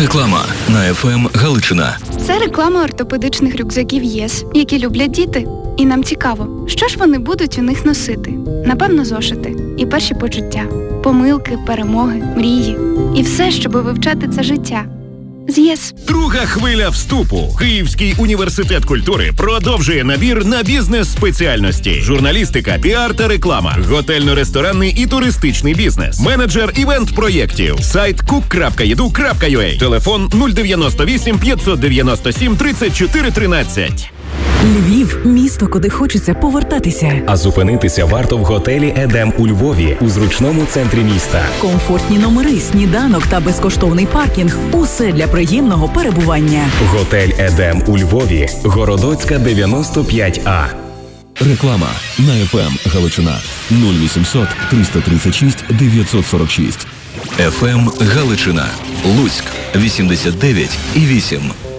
Реклама на ФМ Галичина. Це реклама ортопедичних рюкзаків ЄС, які люблять діти. І нам цікаво, що ж вони будуть у них носити. Напевно, зошити. І перші почуття. Помилки, перемоги, мрії. І все, щоб вивчати це життя. З ЄС. Друга хвиля вступу. Київський університет культури продовжує набір на бізнес-спеціальності. Журналістика, піар та реклама. Готельно-ресторанний і туристичний бізнес. Менеджер івент-проєктів. Сайт cook.edu.ua. Телефон 098 597 34 13. Львів – місто, куди хочеться повертатися. А зупинитися варто в готелі «Едем» у Львові, у зручному центрі міста. Комфортні номери, сніданок та безкоштовний паркінг – усе для приємного перебування. Готель «Едем» у Львові, Городоцька, 95А. Реклама на ФМ Галичина. 0800 336 946. ФМ Галичина. Луцьк 89,8.